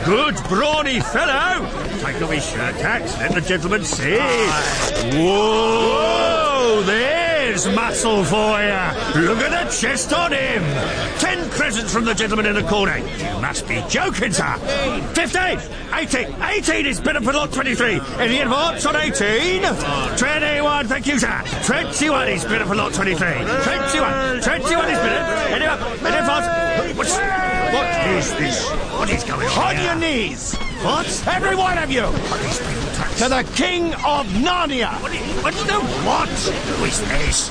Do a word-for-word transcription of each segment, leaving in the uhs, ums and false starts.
good, brawny fellow. Take off his shirt tax, let the gentleman see. Whoa, there's muscle for you. Look at the chest on him. Ten presents from the gentleman in the corner. You must be joking, sir. Fifteen, eighteen, eighteen is better for lot twenty-three. Any advance on eighteen? Twenty-one, thank you, sir. Twenty-one is better for lot twenty-three. Twenty-one, twenty-one is better. Any, any advance? What's, what is this? What is going on? On your knees! What? Every one of you! What is being taxed? To the King of Narnia! What? Is, what? No, what? Who is this?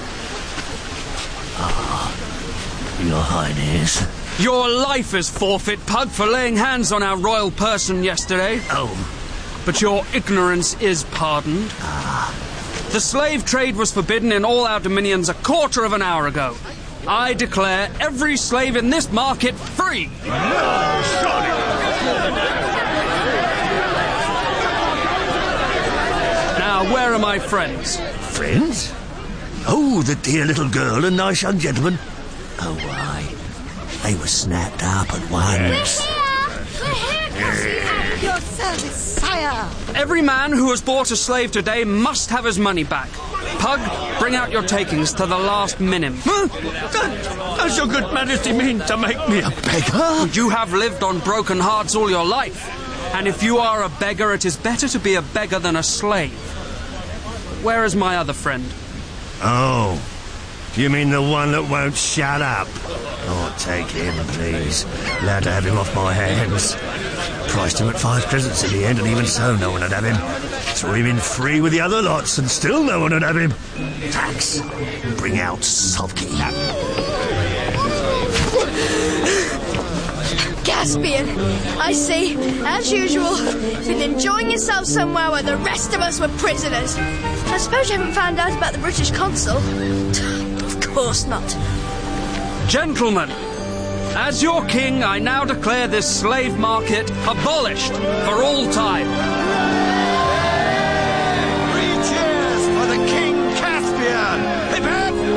Ah, Your Highness. Your life is forfeit, Pug, for laying hands on our royal person yesterday. Oh. But your ignorance is pardoned. Ah. The slave trade was forbidden in all our dominions a quarter of an hour ago. I declare every slave in this market free. No, sorry. Now, where are my friends? Friends? Oh, the dear little girl and nice young gentleman. Oh, why? They were snapped up at once. We're here! We're here, At your service, sire! Every man who has bought a slave today must have his money back. Pug, bring out your takings to the last minim. Huh? Does your good majesty mean to make me a beggar? You have lived on broken hearts all your life. And if you are a beggar, it is better to be a beggar than a slave. Where is my other friend? Oh, you mean the one that won't shut up? Oh, take him, please. Glad to have him off my hands. Priced him at five presents in the end, and even so no one would have him. Threw him in free with the other lots, and still no one would have him. Tax. Bring out Sulky. Caspian, I see, as usual, been enjoying yourself somewhere where the rest of us were prisoners. I suppose you haven't found out about the British consul? Of course not. Gentlemen, as your king, I now declare this slave market abolished for all time.